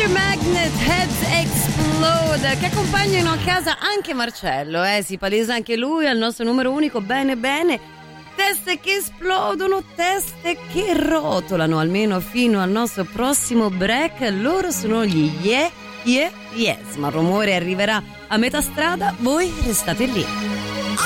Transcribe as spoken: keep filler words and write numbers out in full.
Magnet, Heads Explode, che accompagnano a casa anche Marcello, eh, si palesa anche lui al nostro numero unico, bene bene, teste che esplodono, teste che rotolano, almeno fino al nostro prossimo break. Loro sono gli Yeah, Yeah, Yes, ma il rumore arriverà a metà strada, voi restate lì.